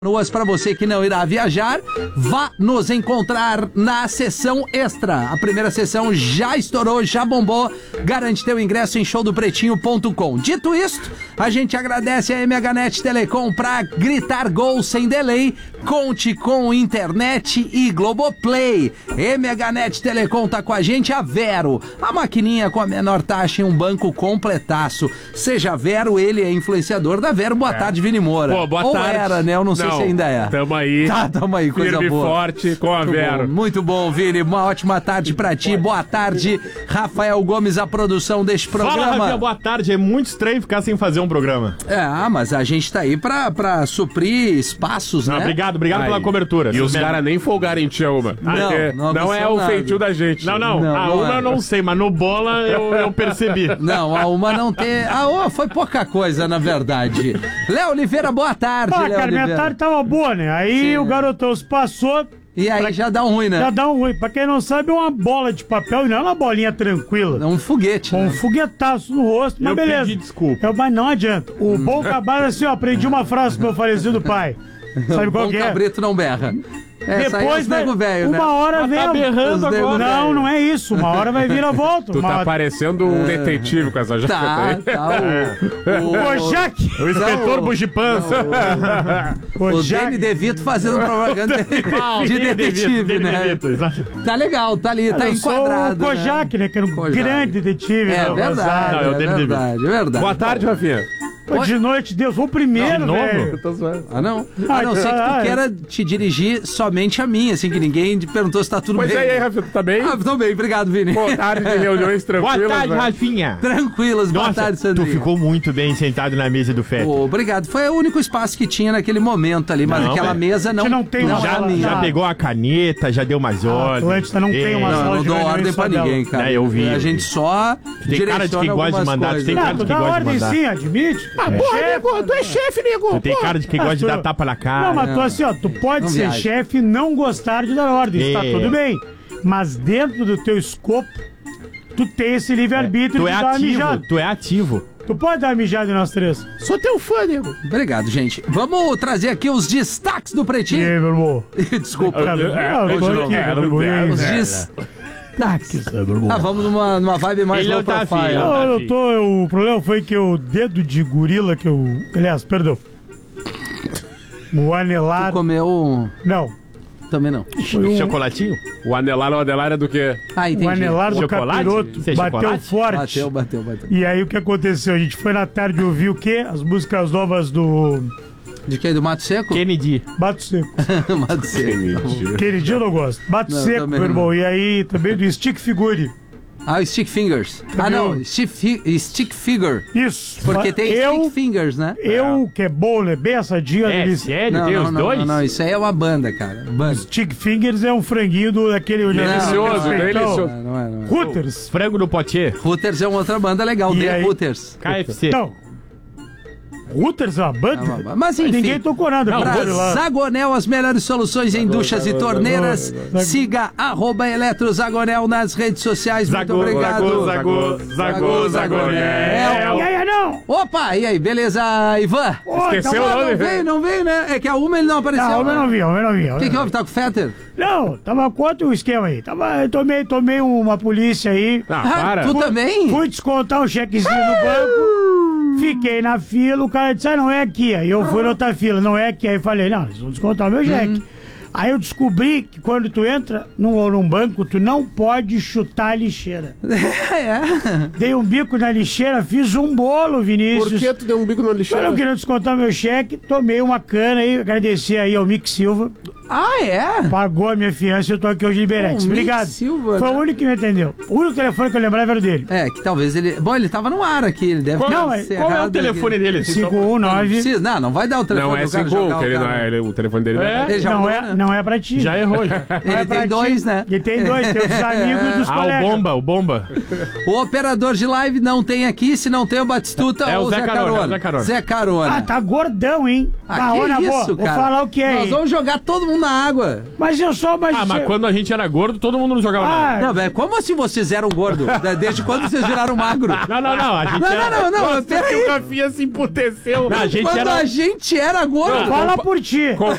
Para você que não irá viajar, vá nos encontrar na sessão extra. A primeira sessão já estourou, já bombou. Garante teu ingresso em showdopretinho.com. Dito isto, a gente agradece a MHNet Telecom para gritar gol sem delay. Conte com internet e Globoplay. MHNet Telecom tá com a gente, a Vero, a maquininha com a menor taxa em um banco completaço. Seja Vero, ele é influenciador da Vero. Boa tarde, Vini Moura. Pô, boa tarde. Era, né? Eu não sei se ainda é. Tamo aí. Tamo aí, coisa firme boa. Forte com a Vero. Muito bom, Vini. Uma ótima tarde pra ti. Boa tarde, Rafael Gomes, a produção deste programa. Fala, Rafael, boa tarde. É muito estranho ficar sem fazer um programa. Mas a gente tá aí pra suprir espaços, né? Obrigado pela cobertura. E os caras nem folgaram em ti, Uma. Não é o feitio da gente. Não. A Uma eu não sei, mas no bola eu percebi. Não, a Uma não tem... foi pouca coisa, na verdade. Léo Oliveira, boa tarde, Léo cara, Oliveira. minha tarde tava boa, né? Aí o garotão se passou. E aí já dá um ruim, né? Já dá um ruim. Pra quem não sabe, é uma bola de papel, não é uma bolinha tranquila. É um foguete, Com né? um foguetaço no rosto, mas beleza. Pedi desculpa. Mas não adianta. O bom cabrito, assim, ó, aprendi uma frase do meu falecido pai. Sabe qual Bom que é? cabrito não berra. Depois, velho, né? uma hora vem tá berrando agora. Não é isso. Uma hora vai vir a volta. Tu tá parecendo um detetive com essa jaqueta aí. O Jaque. O inspetor Bugipança. O Danny DeVito fazendo propaganda de detetive, né? Tá legal, tá ali, tá enquadrado. O Kojak, né? Que era um grande detetive. É verdade, Não, é o Danny verdade, é verdade. Boa tarde, Rafinha. De noite, Deus, foi o primeiro, velho. Não? A não ser que tu queira te dirigir somente a mim, assim, que ninguém te perguntou se tá tudo Pois bem. é, e aí, Rafinha, tu tá bem? Tô bem, obrigado, Vini. Boa tarde de reuniões tranquilas. Boa tarde, né? Rafinha. Tranquilas, boa tarde, Tu Sandrinho. ficou muito bem sentado na mesa do Feta. Obrigado, foi o único espaço que tinha naquele momento ali, mas Não, aquela velho. mesa não... Que não tem uma era sala- minha. Já pegou a caneta, já deu umas ordens. Atlântida não tem uma Não, sala eu não de dou reuniões ordem só pra dela. ninguém, cara. Eu vi. A gente só Tem cara de que direciona gosta de algumas mandar, coisas. tem cara Tu que dá gosta de ordem mandar. sim, admite. Tu é chefe, nego. Tu tem cara de que gosta de dar tapa na cara. Não, mas tu assim, ó, tu pode Não ser viaja. chefe e não gostar de dar ordem, isso tá É. tudo bem. Mas dentro do teu escopo, tu tem esse livre-arbítrio Tu de é dar uma ativo, mijada. tu é ativo. Tu pode dar uma mijada em nós três. Sou teu fã, nego. Obrigado, gente. Vamos trazer aqui os destaques do E Pretinho. aí, meu irmão? Desculpa. Eu tô aqui, meu irmão. Os destaques. Vamos numa vibe mais Ele low não tá profile. afim. O problema foi que o dedo de gorila que eu... Aliás, perdão. O Tu anelar... comeu... Não. Também não. Chocolatinho? O anelar é do quê? Entendi. O anelar do Chocolate? capiroto Isso é bateu chocolate? forte. Bateu. E aí o que aconteceu? A gente foi na tarde ouvir o quê? As músicas novas do De quem? Do Mato Seco? Kennedy. Bato Seco. Mato Seco. Aquele dia eu não gosto. Bato Não, Seco, também meu irmão. não. E aí também do Stick Figure. O Stick Fingers. Não. Stick Figure. Isso. Porque tem eu, Stick Fingers, né? Eu, que é bom, né? Bem assadinho. É, delícia. sério? Tem os dois? Não, isso aí é uma banda, cara. Banda. Stick Fingers é um franguinho daquele... Delicioso, Não, delicioso. Não é. Hooters. Frango no potier. Hooters é uma outra banda legal, E The aí? Hooters. KFC. Não. Hooters é uma banda? Mas enfim, Ninguém tocou nada. pra Hooters lá. Zagonel, as melhores soluções em duchas e torneiras. Siga @eletrozagonel nas redes sociais. Muito obrigado. Zagonel. E aí, não? Opa, e aí, beleza, Ivan? Esqueceu o nome, Não veio, né? É que a Uma ele não apareceu. Não, eu não vi. O que houve? Tá com o Fetter? Não, tava contra o esquema aí. Eu tomei uma polícia aí. Para. Tu também? Fui descontar um chequezinho no banco. Fiquei na fila, o cara disse, não é aqui. Aí eu fui na outra fila, não é aqui. Aí eu falei, não, eles vão descontar o meu cheque. Aí eu descobri que quando tu entra num banco, tu não pode chutar a lixeira. Dei um bico na lixeira, fiz um bolo, Vinícius. Por que tu deu um bico na Eu lixeira? não queria descontar meu cheque, tomei uma cana aí, agradecer aí ao Mick Silva, pagou a minha fiança e eu tô aqui hoje em Liberex. O Mick Obrigado. Silva, Foi né? o único que me atendeu. O único telefone que eu lembrava era o dele. Que talvez ele... Bom, ele tava no ar aqui, ele deve Qual, ter qual é o encerrado telefone aqui. dele? Não 519. precisa, não vai dar o telefone Não é do cara 5, jogar que ele o não cara. é, o telefone dele não é. Ele já Não mudou, é, né? não é pra ti. Já errou, já. Ele tem dois, né? Ele tem dois, tem os amigos e dos colegas. o Bomba. O operador de live não tem aqui, se não tem o Batistuta É o ou Zé Zé Carona, Carona. é o Zé Carona. Zé Carona. Ah, tá gordão, hein? Ah, que olha, isso, vou cara? falar o que é Nós aí. vamos jogar todo mundo na água. Mas eu sou mais... Mas quando a gente era gordo, todo mundo não jogava nada. Não, velho, como assim vocês eram gordo? Desde quando vocês viraram magro? Não, a gente Não, O peraí. Rafinha se emputeceu. A gente Quando era... a gente era gordo. Fala por ti.